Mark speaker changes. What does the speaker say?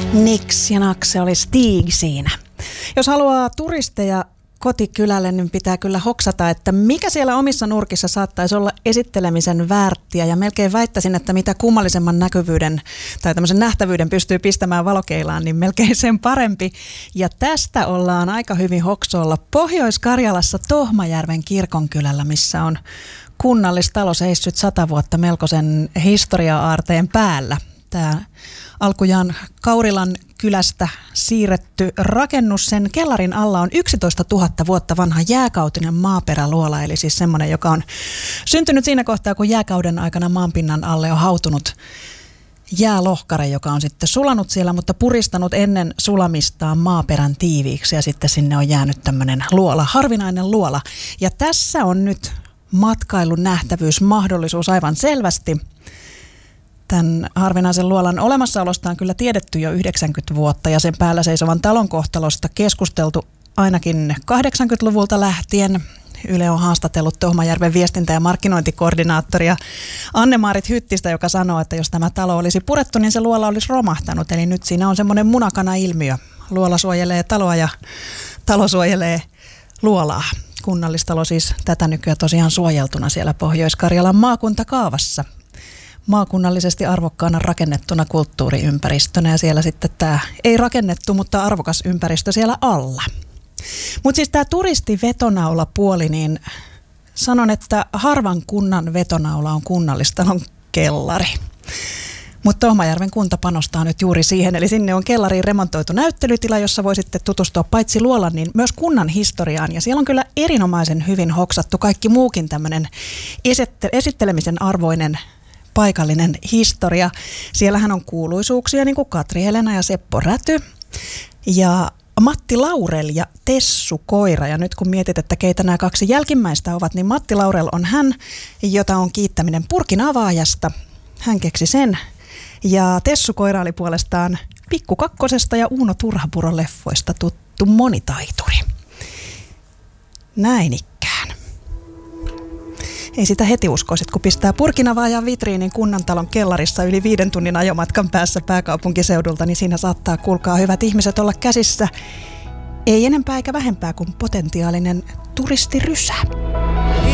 Speaker 1: Nix ja Naxe oli Stig siinä. Jos haluaa turisteja kotikylälle, niin pitää kyllä hoksata, että mikä siellä omissa nurkissa saattaisi olla esittelemisen väärtiä. Ja melkein väittäisin, että mitä kummallisemman näkyvyyden tai tämmöisen nähtävyyden pystyy pistämään valokeilaan, niin melkein sen parempi. Ja tästä ollaan aika hyvin hoksolla Pohjois-Karjalassa Tohmajärven kirkonkylällä, missä on kunnallistalo seissyt 100 vuotta melkoisen historia-aarteen päällä. Tämä alkujaan Kaurilan kylästä siirretty rakennus, sen kellarin alla on 11 000 vuotta vanha jääkautinen maaperäluola, eli siis semmoinen, joka on syntynyt siinä kohtaa, kun jääkauden aikana maanpinnan alle on hautunut jäälohkare, joka on sitten sulanut siellä, mutta puristanut ennen sulamistaan maaperän tiiviiksi, ja sitten sinne on jäänyt tämmöinen luola, harvinainen luola. Ja tässä on nyt matkailun nähtävyysmahdollisuus aivan selvästi. Tämän harvinaisen luolan olemassaolosta on kyllä tiedetty jo 90 vuotta ja sen päällä seisovan talon kohtalosta keskusteltu ainakin 80-luvulta lähtien. Yle on haastatellut Tohmajärven viestintä- ja markkinointikoordinaattoria Anne-Maarit Hyttistä, joka sanoo, että jos tämä talo olisi purettu, niin se luola olisi romahtanut. Eli nyt siinä on semmoinen munakana-ilmiö. Luola suojelee taloa ja talo suojelee luolaa. Kunnallistalo siis tätä nykyään tosiaan suojeltuna siellä Pohjois-Karjalan maakuntakaavassa. Maakunnallisesti arvokkaana rakennettuna kulttuuriympäristönä ja siellä sitten tämä ei rakennettu, mutta arvokas ympäristö siellä alla. Mutta siis tämä turistivetonaulapuoli, niin sanon, että harvan kunnan vetonaula on kunnallistalon kellari. Mutta Tohmajärven kunta panostaa nyt juuri siihen, eli sinne on kellariin remontoitu näyttelytila, jossa voi sitten tutustua paitsi luolan, niin myös kunnan historiaan. Ja siellä on kyllä erinomaisen hyvin hoksattu kaikki muukin tämmöinen esittelemisen arvoinen paikallinen historia. Siellähän on kuuluisuuksia niin kuin Katri Helena ja Seppo Räty ja Matti Laurel ja Tessu Koira. Ja nyt kun mietit, että keitä nämä kaksi jälkimmäistä ovat, niin Matti Laurel on hän, jota on kiittäminen purkin avaajasta. Hän keksi sen. Ja Tessu Koira oli puolestaan Pikku Kakkosesta ja Uuno Turhapuron leffoista tuttu monitaituri. Näin ikään. Ei sitä heti uskoisit, kun pistää purkinavaajan vitriinin kunnantalon kellarissa yli 5 tunnin ajomatkan päässä pääkaupunkiseudulta, niin siinä saattaa, kuulkaa hyvät ihmiset, olla käsissä ei enempää eikä vähempää kuin potentiaalinen turistirysä.